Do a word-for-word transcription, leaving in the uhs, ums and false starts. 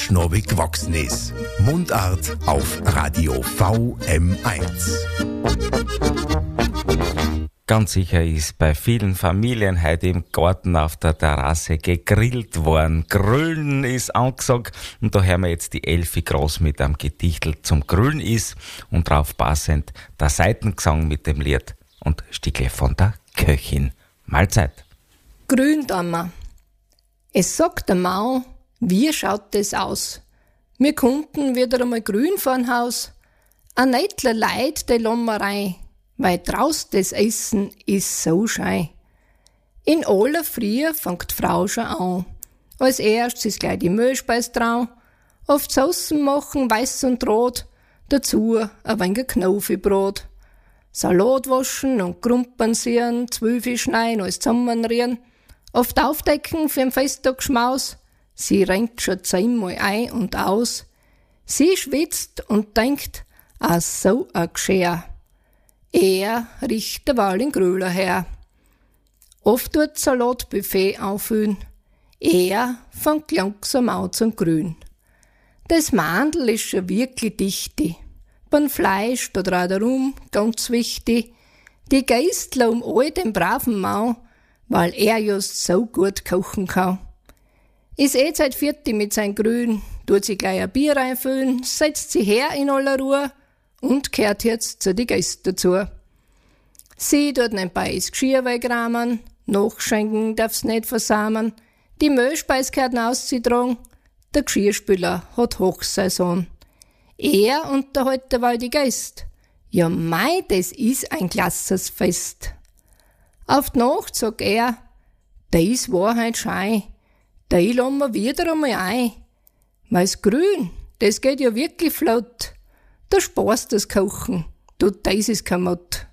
Schnurrbart gewachsen ist. Mundart auf Radio V M eins. Ganz sicher ist bei vielen Familien heute im Garten auf der Terrasse gegrillt worden. Grillen ist angesagt und da hören wir jetzt die Elfi Groß mit einem Gedichtel zum Grillen ist und drauf passend der Seitengesang mit dem Lied und Stückle von der Köchin. Mahlzeit. Gründammer. Es sagt der Mau, wie schaut das aus? Wir konnten wieder einmal grün vorn Haus. Ein neitler Leid, die Lommerei, weil draus das Essen ist so schei. In aller Früh fängt die Frau schon an. Als erstes ist gleich die Mehlspeis drau. Oft Soßen machen, weiß und rot. Dazu ein wenig Knoffelbrot. Salat waschen und Grumpen sieren, Zwiebeln schneiden, alles zusammenrühren. Oft aufdecken für den Festtagsschmaus. Sie rennt schon zehnmal ein und aus. Sie schwitzt und denkt, ah so ein Geschirr. Er riecht derweil den Gröler her. Oft tut Salatbuffet auffüllen. Er fängt langsam an zum Grün. Das Mandel ist schon wirklich dichte. Beim Fleisch oder auch darum ganz wichtig. Die Geistler um all den braven Mau, weil er just so gut kochen kann. Ist eh Zeit fertig mit sein Grün, tut sie gleich ein Bier einfüllen, setzt sie her in aller Ruhe und kehrt jetzt zu die Gäste dazu. Sie tut nebenbei das Geschirr wegräumen, nachschenken darf's nicht versamen, die Mehlspeis gehört auszutragen, der Geschirrspüler hat Hochsaison. Er unterhält derweil die Gäste. Ja mei, das ist ein klasses Fest. Auf die Nacht sagt er, das war heut schei, die lassen wir wieder einmal ein. Weil's Grün, das geht ja wirklich flott. Da sparst das Kochen, du, das ist kein Mott.